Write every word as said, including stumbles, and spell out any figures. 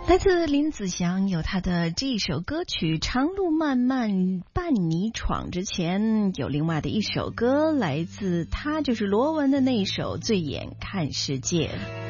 来自林子祥有他的这一首歌曲《长路漫漫伴你闯》，之前有另外的一首歌来自他就是罗文的那一首《醉眼看世界》。